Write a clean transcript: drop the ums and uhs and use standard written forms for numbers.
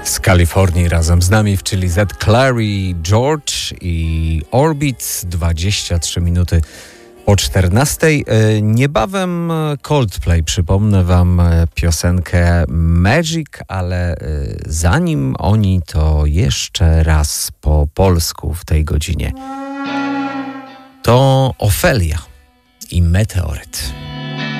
Z Kalifornii razem z nami, czyli Z. Clary, George i Orbit, 23 minuty po 14. Niebawem Coldplay, przypomnę wam piosenkę Magic, ale zanim oni, to jeszcze raz po polsku w tej godzinie. To Ofelia i Meteoryt.